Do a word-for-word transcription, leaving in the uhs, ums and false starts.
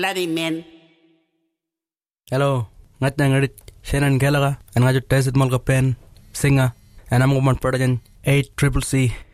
bloody men. Hello, ngat na ngarit Shannon Gallagher, and I just tested Molka Pen, singer, and I'm one production eight triple C.